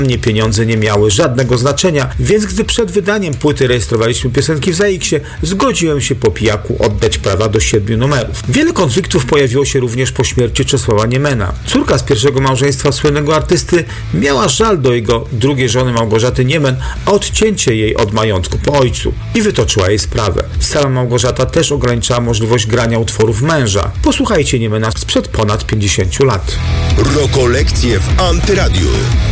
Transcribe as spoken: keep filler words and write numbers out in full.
mnie pieniądze nie miały żadnego znaczenia, więc gdy przed wydaniem płyty rejestrowaliśmy piosenki w Zaiksie, zgodziłem się po pijaku oddać prawa do siedmiu numerów. Wiele konfliktów pojawiło się również po śmierci Czesława Niemena. Córka z pierwszego małżeństwa słynnego artysty miała żal do jego drugiej żony Małgorzaty Niemen, a odcięcie jej od majątku po ojcu i wytoczyła jej sprawę. Sama Małgorzata też ograniczała możliwość grania utworów męża. Posłuchajcie Niemena sprzed ponad pięćdziesięciu lat. Rokolekcje w Antyradiu.